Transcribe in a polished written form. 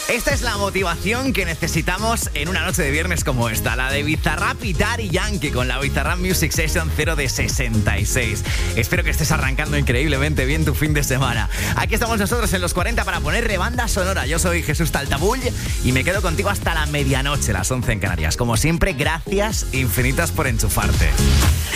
Esta es la motivación que necesitamos en una noche de viernes como esta, la de Bizarrap y Daddy Yankee con la Bizarrap Music Session 0 de 66. Espero que estés arrancando increíblemente bien tu fin de semana. Aquí estamos nosotros en los 40 para ponerle banda sonora. Yo soy Jesús Taltabull y me quedo contigo hasta la medianoche, las 11 en Canarias. Como siempre, gracias infinitas por enchufarte.